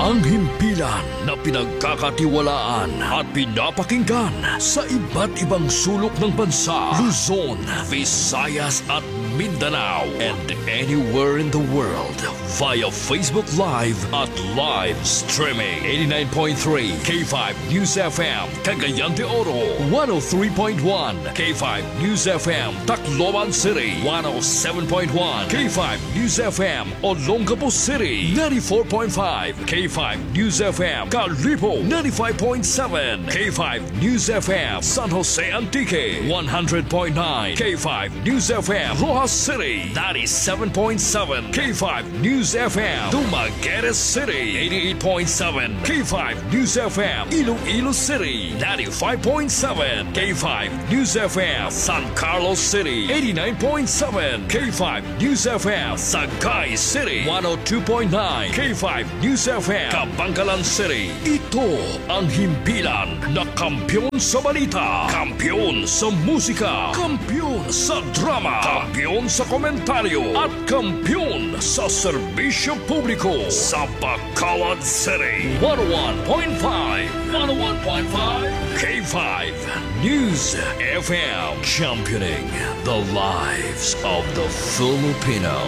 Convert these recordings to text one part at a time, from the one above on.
Ang himpilan na pinagkakatiwalaan at pinapakinggan sa iba't ibang sulok ng bansa, Luzon, Visayas at Mindanao, and anywhere in the world via Facebook Live at live streaming. 89.3 K5 News FM, Cagayan de Oro. 103.1 K5 News FM, Tacloban City. 107.1 K5 News FM, Olongapo City. 94.5 K5 News FM, Calibo. 95.7 K5 News FM, San Jose Antique. 100.9 K5 News FM, Rojas City. 97.7 K5 News FM, Dumaguete City. 88.7 K5 News FM, Iloilo City. 95.7 K5 News FM, San Carlos City. 89.7 K5 News FM, Sagay City. 102.9 K5 News FM, Kabangkalan City. Ito ang himpilan na kampiyon sa balita, kampiyon sa musika, kampiyon sa drama, kampiyon sa komentaryo, at kampiyon sa serbisyo publiko sa Bacolod City. 101.5 K5 News FM, championing the lives of the Filipino.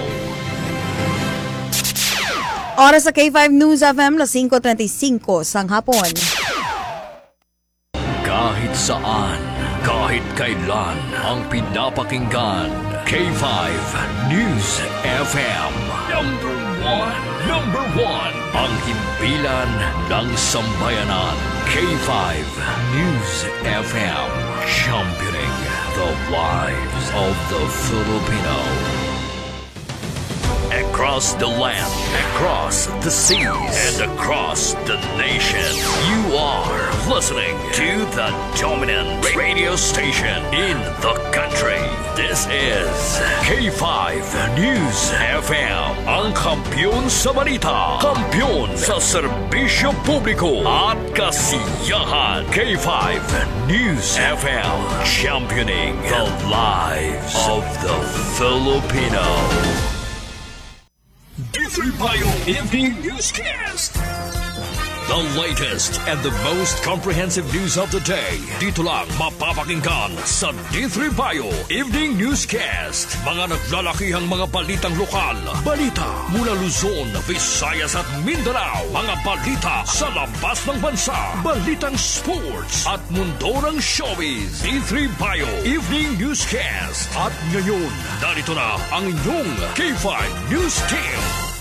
Oras sa K5 News FM, 5:35 sang hapon. Kahit saan, kahit kailan, ang pinapakinggan, K5 News FM. Number one, ang himpilan ng sambayanan, K5 News FM, championing the lives of the Filipino. Across the land, across the seas, and across the nation, you are listening to the dominant radio station in the country. This is K5 News FM, ang kampiyon sa balita, kampiyon sa serbisyo publiko at kasiyahan. K5 News FM, championing the lives of the Filipino. D3 Bio Evening Newscast. The latest and the most comprehensive news of the day. Dito lang mapapakinggan sa D3 Bio Evening Newscast. Mga naglalakihang mga balitang lokal. Balita mula Luzon, Visayas at Mindanao. Mga balita sa labas ng bansa. Balitang sports at mundo ng showbiz. D3 Bio Evening Newscast. At ngayon, narito na ang inyong K5 News Team.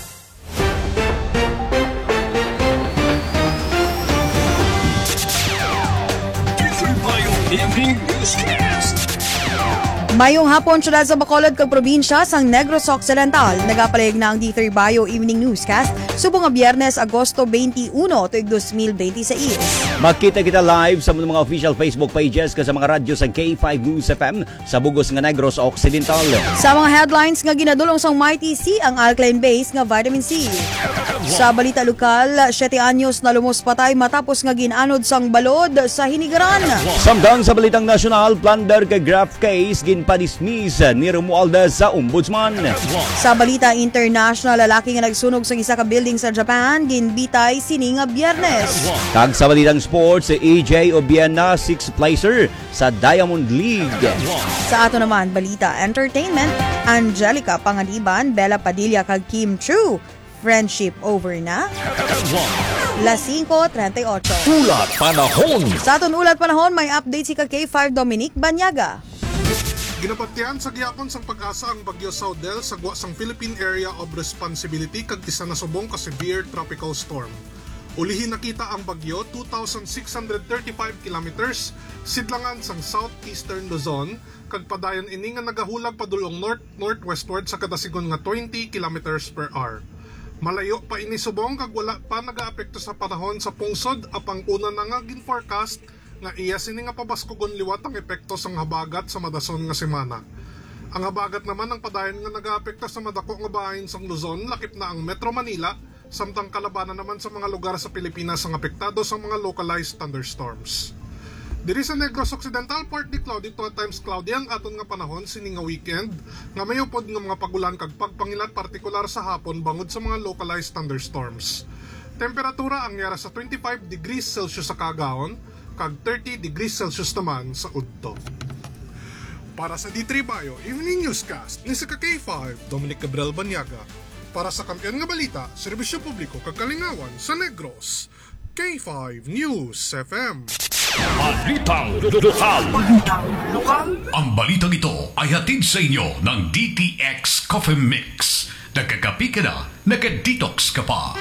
Evening Newscast. Mayong hapon syudad sa Bacolod kag probinsya sang Negros Occidental. Nagapalayag na ang D3 Bio Evening Newscast subong nga Biyernes, Agosto 21, tuig 2026. Makita kita live sa mga official Facebook pages ka sa mga radyo sa K5 News FM sa bugos nga Negros Occidental. Sa mga headlines nga ginadulong sang Mighty C ang alkaline base nga vitamin C. Sa balita lokal, 7 anyos na lumos patay matapos nga ginanod sang balod sa Hinigaran. Samtang sa balitang nasyonal, plunder kay graft case ginpadismiss ni Romualda sa ombudsman. Sa balita international, lalaki nga nagsunog sa isa ka building sa Japan ginbitay sini nga Biyernes. Kag sa balitang sports, AJ Obiena 6th placer sa Diamond League. Sa ato naman balita entertainment, Angelica Pangaliban, Bella Padilla kag Kim Chu. Friendship over na? 5:38. Ulat Panahon. Sa aton ulat panahon, may update si K5 Dominic Banyaga. Ginapatian sa gihapon sang pag-asa ang bagyo Saudel sa guwa sang Philippine Area of Responsibility kag isa na subong ka severe tropical storm. Ulihin nakita ang bagyo 2,635 kilometers sidlangan sang southeastern Luzon kag padayon ini nga nagahulag padulong north-northwestward sa kada sigon nga 20 kilometers per hour. Malayo pa ini subong kag wala pa nagaapekto sa panahon sa pungsod apang una na nga gin-forecast nga iya sini nga pabaskogon liwat ang epekto sang habagat sa madason nga semana. Ang habagat naman ang padayon nga nagaapekto sa madako nga bahin sang Luzon lakip na ang Metro Manila samtang kalabanan naman sa mga lugar sa Pilipinas ang apektado sa mga localized thunderstorms. Diri sa Negros Occidental, partly cloudy to at times cloudy ang aton nga panahon sini nga weekend nga mayupod nga mga pagulan kag pagpangilat partikular sa hapon bangod sa mga localized thunderstorms. Temperatura ang yara sa 25 degrees Celsius sa Cagaon, kag 30 degrees Celsius naman sa Udto. Para sa D3 Bayo Evening Newscast ni sa K5, Dominic Gabriel Banyaga. Para sa Kampiyon nga Balita, Serbisyo Publiko kag Kalingawan sa Negros, K5 News FM. Balitang lokal. Ang balitang ito ay hatid sa inyo ng DTX Coffee Mix. Nagkakapi ka na, nagka-detox ka pa.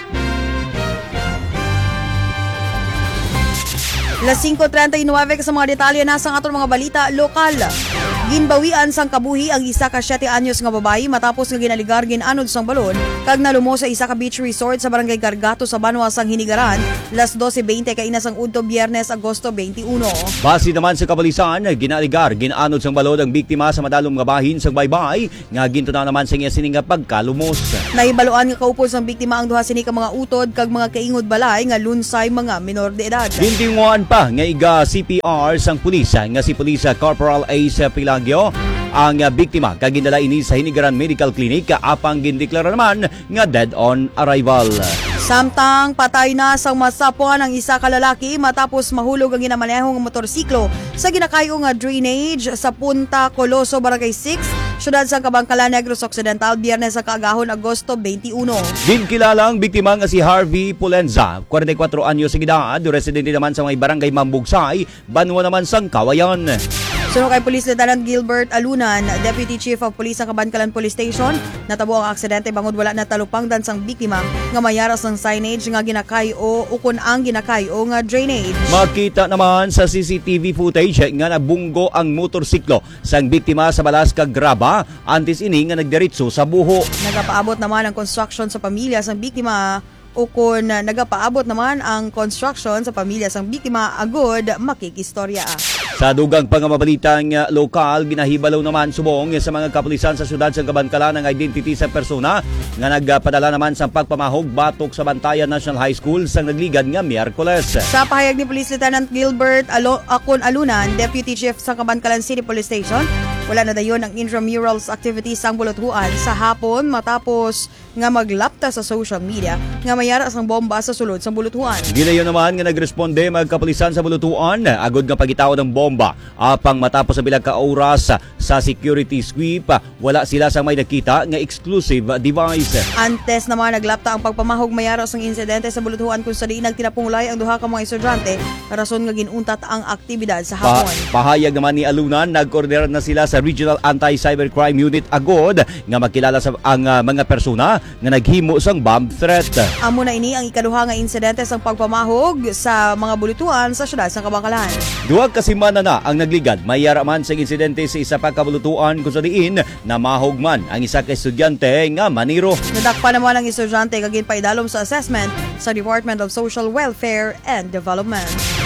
Las 5:39 sa mga detalye na sa aton mga balita lokal. Ginbawian sang kabuhi ang isa ka 7 anyos nga babayi matapos nga ginaligar ginanod sang balon kag nalumo sa isa ka beach resort sa barangay Gargato sa Banwa sang Hinigaran las 12:20 kaina sang udto Biyernes Agosto 21. Base naman sa kapulisan, ginaligar ginanod sang balod ang biktima sa madalom nga bahin sang baybay nga gintunaw naman sa iya sini nga pagkalumos. Nahibaluan nga kaupod sang biktima ang duha sini ka mga utod kag mga kaingod balay nga lunsay mga minor de edad. Gintinguan pa nga iga CPR sang pulis nga si Pulisa Corporal Ace Pilagyo ang biktima kag gindala ini sa Hinigaran Medical Clinic apang gindeklara naman nga dead on arrival. Samtang patay na sang masapuan ang isa ka lalaki matapos mahulog ang ginamanehong motorsiklo sa ginakayo nga drainage sa Punta Coloso, Barangay 6, syudad sa Kabangkalan, Negros Occidental, Biyernes sa kaagahon Agosto 21. Ginkilalang biktima nga si Harvey Pulenza, 44 anyos sa edad, residente naman sa may barangay Mambugsay, Banwa naman sang Kawayan. Sunod kay Police Lieutenant Gilbert Alunan, Deputy Chief of Police sa Kabangkalan Police Station, natabo ang aksidente bangod wala na talupangdan sang biktima nga mayaras ng signage nga ginakay o ukon ang ginakay o nga drainage. Makita naman sa CCTV footage nga nabunggo ang motorsiklo sang biktima sa balas kag graba antes ini nga nagdiretso sa buho. Nagapaabot naman ang construction sa pamilya sang biktima o kung nagapaabot naman ang construction sa pamilya sang biktima agod makikistorya. Sa dugang pangamabalitang lokal, ginahibalaw naman subong sa mga kapulisan sa syudad sa Kabangkalan ang identity sa persona nga nagpadala naman sa pagpamahog batok sa Bantayan National High School sa nagligad nga Miyerkules. Sa pahayag ni Police Lieutenant Gilbert Akon Alunan, Deputy Chief sa Kabangkalan City Police Station, wala na dayon ang intramurals activities ang buluthuan sa hapon matapos nga maglapta sa social media nga mayara sang bomba sa sulod sang buluthuan. Ginayon naman nga nagresponde magkapulisan sa buluthuan agod nga pagitaw ng bomba apang matapos sa bilang ka oras sa security sweep wala sila sa may nakita nga exclusive device. Antes naman naglapta ang pagpamahog mayara sang insidente sa buluthuan kung sa diin nagtinapungulay ang duha ka mga estudyante rason nga ginuntat ang aktibidad sa hapon. Pahayag naman ni Alunan nag-order na sila sa Regional Anti-Cybercrime Unit agod nga makilala sa ang mga persona nga naghimo sang bomb threat. Amo na ini ang ikaduha nga insidente sang pagpamahog sa mga buluthuan sa syudad sa Kabangkalan. Duha ka semana na ang nagligad mayara man sa insidente sa isa pa ka buluthuan kung sa diin na mahog man ang isa ka estudyante nga maniro. Nadakpa naman ang estudyante kagin paidalom sa assessment sa Department of Social Welfare and Development.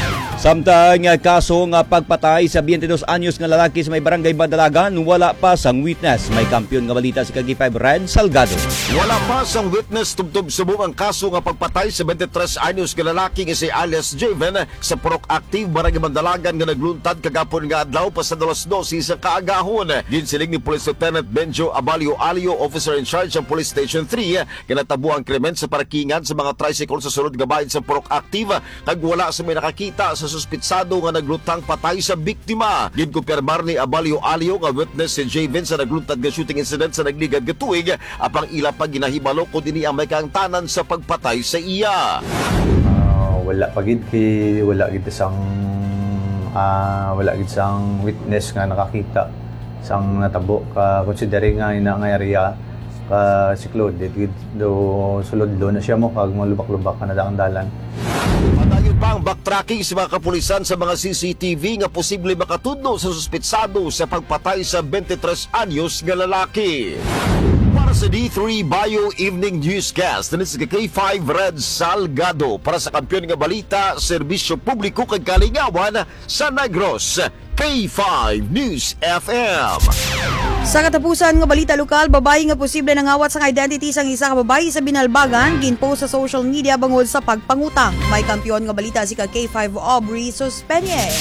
Samtang kaso nga pagpatay sa 22 anyos nga lalaki sa may barangay Badalagan, wala pa sang witness. May kampiyon nga balita si Kag5 Red Salgado. Wala pa sang witness tubtob subong ang kaso nga pagpatay sa 23 anyos nga lalaki nga si Alias Javen sa Purok Active barangay Badalagan nga nagluntad kagapon nga adlaw pa sa 2:12 sa kaagahon. Ginsiling ni Police Lieutenant Benjo Abalio Alio, officer in charge ng Police Station 3, kinatabo ang krimen sa parkingan sa mga tricycle sa sulod nga bahin sa Purok Active kag wala sa may nakakita sa suspitsado nga naglutang patay sa biktima. Ginkumpirmar ni Abalio Alio nga witness si Javen sa nagluntad nga shooting incident sa nagligad nga tuig apang ila pa ginahibalo kung dini ang may kaangtanan sa pagpatay sa iya. Wala pagid wala gid sang witness nga nakakita sang natabo ka considering nga ina nga area ka siklod gid do sulod do na siya mo kag malubak-lubak ka na daang dalan. Padayon pa ang backtracking sa mga kapulisan sa mga CCTV nga posible makatudlo sa suspitsado sa pagpatay sa 23 anyos nga lalaki. Para sa D3 Bayo Evening Newscast, na sa K5 Red Salgado para sa kampiyon nga balita, serbisyo publiko kag kalingawan sa Negros, K5 News FM. Sa katapusan nga balita lokal, babae nga posible nangawat sa identity sang isa ka babae sa Binalbagan, ginpost sa social media bangod sa pagpangutang. May kampiyon nga balita si K5 Aubrey Suspenye.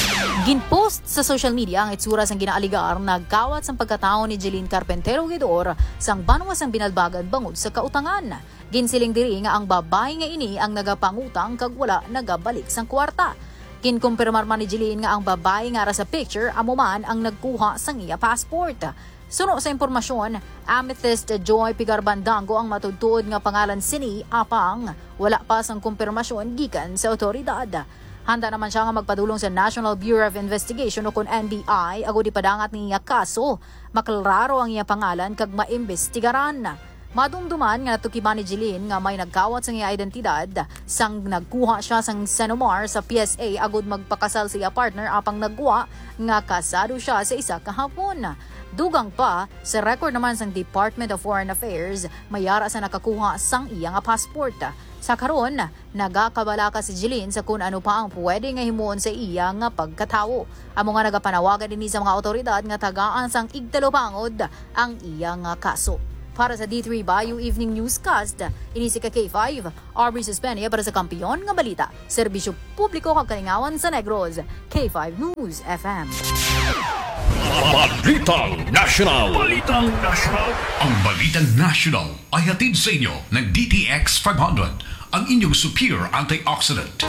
Ginpost sa social media ang itsura sang ginaaligar nagkawat sang pagkatao ni Jeline Carpentero Guidor sang banwas ang binalbagan bangod sa kautangan. Ginsiling diri nga ang babae nga ini ang nagapangutang kag wala nagabalik sang kwarta. Kinkumpirmar man ni Jeline nga ang babae nga ra sa picture amo man ang nagkuha sang iya passport. Suno sa impormasyon, Amethyst Joy Pigarbandango ang matudtuod nga pangalan sini apang wala pa sang kumpirmasyon gikan sa otoridad. Handa naman siya nga magpadulong sa National Bureau of Investigation o kun NBI ago di padangat niya kaso. Maklaro ang iya pangalan kag maimbestigaran. Madumduman nga natukiban ni Jeline nga may nagkawat sa iya identidad sang nagkuha siya sang Senomar sa PSA agud magpakasal sa iya partner apang nagkuha nga kasado siya sa isa ka hapon. Dugang pa, sa record naman sang Department of Foreign Affairs, mayara sa nakakuha sang iya nga passport. Sa karon, nagakabalaka si Jeline sa kung ano pa ang pwede nga himuon sa iya nga pagkatawo. Amo nga nagapanawagan din sa mga otoridad nga tagaan sang igtalopangod ang iya nga kaso. Para sa D3 Bayou Evening Newscast, ini si K5, Aubrey Suspenia para sa Kampiyon nga Balita, Serbisyo Publiko kag Kalingawan sa Negros, K5 News FM. Balitang National. Ang Balitang National ay hatid sa inyo ng DTX 500, ang inyong superior antioxidant.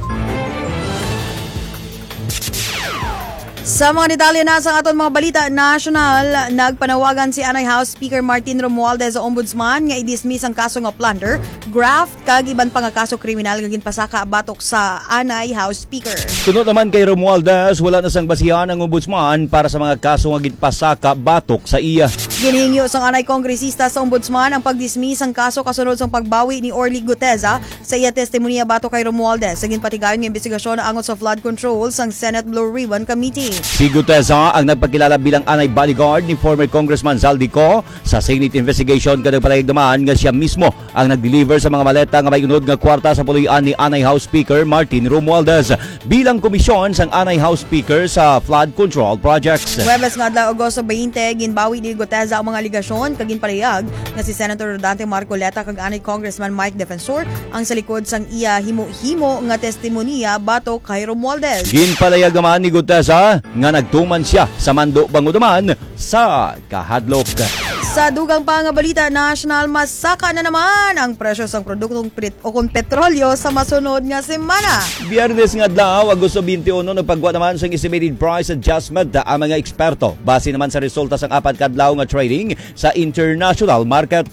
Sa mga detalye na sa aton mga balita national, nagpanawagan si Anay House Speaker Martin Romualdez sa Ombudsman nga i-dismiss ang kaso nga plunder, graft, kag iban pa nga kaso kriminal nga ginpasaka batok sa Anay House Speaker. Sunod naman kay Romualdez, wala na sang basihan ang Ombudsman para sa mga kaso nga ginpasaka batok sa iya. Ginhingyo sang Anay Kongresista sa Ombudsman ang pag-dismiss ang kaso kasunod sang pagbawi ni Orly Guteza sa iya testimonya batok kay Romualdez sa ginpatigayon nga investigasyon angon sa flood control sang Senate Blue Ribbon Committee. Si Guteza ang nagpakilala bilang anay bodyguard ni former Congressman Zaldico sa Senate investigation kada naman nga siya mismo ang nag-deliver sa mga maleta nga may unod nga kwarta sa puloy-an ni Anay House Speaker Martin Romualdez bilang komisyon sang Anay House Speaker sa flood control projects. Huwebes nga adlaw Agosto 20, ginbawi ni Guteza ang mga aligasyon kag ginpalihag nga si Senator Rodante Marcoleta kag Anay Congressman Mike Defensor ang sa likod sang iya himo-himo nga testimonya batok kay Romualdez. Ginpalayag naman ni Guteza nga nagtuman siya sa mando bangudaman sa kahadlok. Sa dugang pa nga balita national, masaka na naman ang presyo sang produktong petrolyo sa masunod nga semana. Biyernes nga adlaw Agosto 21 nagpagwa naman sang estimated price adjustment ang mga eksperto base naman sa resulta sang apat kadlaw nga trading sa international market.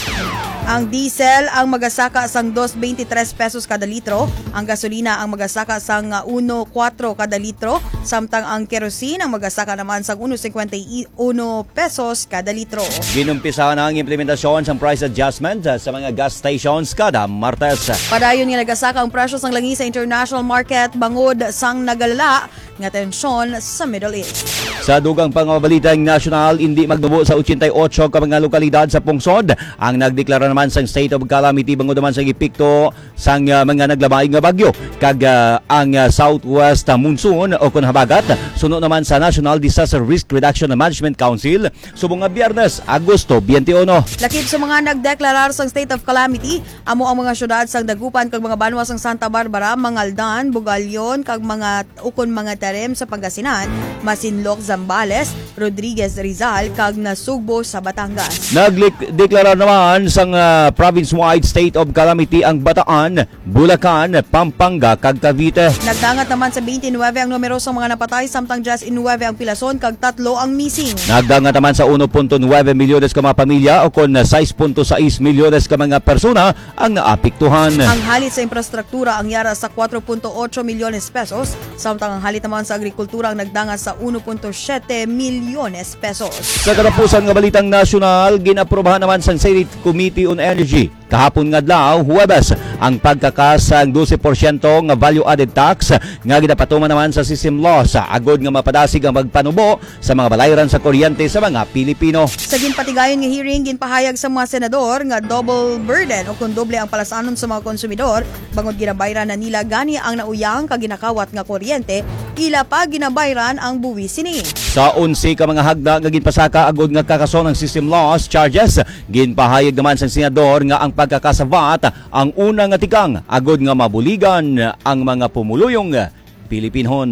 Ang diesel ang magasaka sang 2.23 pesos kada litro, ang gasolina ang magasaka sang 1.4 kada litro, samtang ang kerosene ang magasaka naman sang 1.51 pesos kada litro. Ginumpisa na ang implementasyon sang price adjustment sa mga gas stations kada Martes. Padayon nga nagasaka ang presyo sang langis sa international market bangod sang nagalala nga tensyon sa Middle East. Sa dugang pangabalitang national, hindi magdubo sa 88 ka mga lokalidad sa pungsod ang nagdeklara naman sang state of calamity bangod naman sa epekto sang mga naglabaing nga bagyo kag ang southwest monsoon o kun habagat suno naman sa National Disaster Risk Reduction and Management Council subong nga Biyernes Agosto 21. Lakip sa mga nagdeklarar sang state of calamity amo ang mga syudad sang Dagupan kag mga banwa sang Santa Barbara, Mangaldan, Bugalyon kag mga ukon mga tarem sa Pangasinan, Masinloc, Zambales, Rodriguez, Rizal kag Nasugbo sa Batangas. Nagdeklara naman sang province-wide state of calamity ang Bataan, Bulacan, Pampanga kag Cavite. Nagdangat naman sa 29 ang numero sa mga napatay samtang 19 ang pilason kag 3 ang missing. Nagdangat naman sa 1.9 milyones ka mga pamilya o kon 6.6 milyones ka mga persona ang naapektuhan. Ang halit sa infrastruktura ang yara sa 4.8 milyones pesos, samtang ang halit naman sa agrikultura ang nagdangat sa 1.7 milyones pesos. Sa katapusan nga balitang nasyonal, ginaprobahan naman sa Senate Committee on Energy kahapon nga adlaw Huwebes ang pagkakasang 12% nga value added tax nga ginapatuman naman sa system law sa agod nga mapadasig ang magpanubo sa mga balayran sa kuryente sa mga Pilipino. Sa ginpatigayon nga hearing, ginpahayag sa mga senador nga double burden o kung doble ang palasanon sa mga konsumidor bangod ginabayran na nila gani ang nauyang kag ginakawat nga kuryente ila pa ginabayran ang buwis sini. Sa 11 ka mga hagda nga ginpasaka agod nga kakason ng system laws charges, ginpahayag naman sa senador nga ang pagkakasavat ang unang nga tikang agod nga mabuligan ang mga pumuluyong Pilipinhon.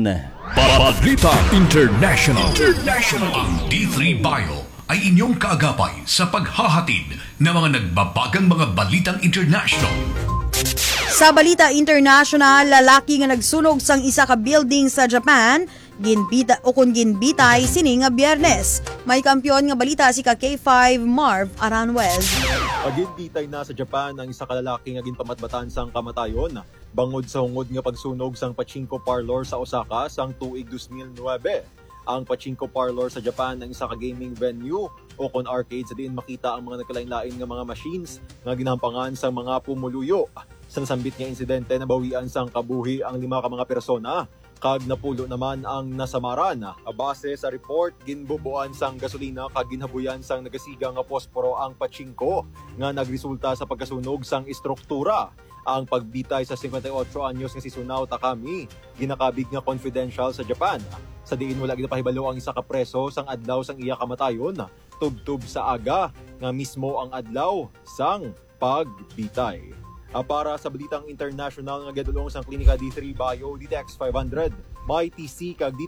Balita International. Ang D3 Bio ay inyong kaagapay sa paghahatid ng mga nagbabagang mga balitang international. Sa balita international, lalaki nga nagsunog sang isa ka building sa Japan, ginbitay sini nga Biyernes. May kampyon nga balita si ka K5 Marv Aranwez. Paginbitay na sa Japan ang isa ka lalaki nga ginpamatbatan sang kamatayon bangod sa hungod nga pagsunog sang pachinko parlor sa Osaka sang tuig 2009. Ang pachinko parlor sa Japan ang isa ka gaming venue o kon arcade sa diin makita ang mga nagkalain-lain nga mga machines nga ginampangan sa mga pumuluyo. Sa nasambit nga insidente, nabawian sang kabuhi ang 5 ka mga persona. Kag napulo naman ang nasamaran. Base sa report, ginbubuan sang gasolina kag ginhabuyan sang nagasiga nga posporo ang pachinko nga nagresulta sa pagkasunog sang istruktura. Ang pagbitay sa 58 anyos nga si Sunao Takami ginakabig nga confidential sa Japan. Sa diin wala ginapahibalo ang isa ka preso sang adlaw sang iya kamatayon. Tubtub sa aga nga mismo ang adlaw sang pagbitay. Para sa balitang international nga gadulong sang klinika D3 Bio DTX 500, may TC kag